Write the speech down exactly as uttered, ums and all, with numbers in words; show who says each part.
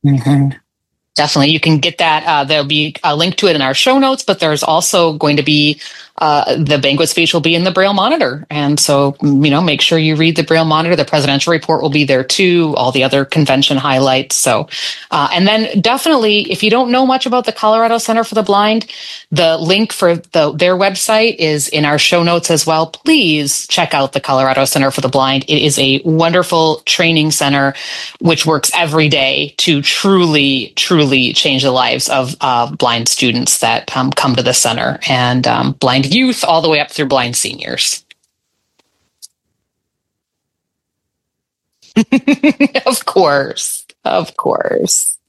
Speaker 1: Mhm. Definitely. You can get that. Uh, there'll be a link to it in our show notes, but there's also going to be uh, the banquet speech will be in the Braille Monitor. And so, you know, make sure you read the Braille Monitor. The presidential report will be there too, all the other convention highlights. So, uh, and then definitely, if you don't know much about the Colorado Center for the Blind, the link for the, their website is in our show notes as well. Please check out the Colorado Center for the Blind. It is a wonderful training center which works every day to truly, truly change the lives of uh, blind students that um, come to the center, and um, blind youth all the way up through blind seniors. Of course. Of course.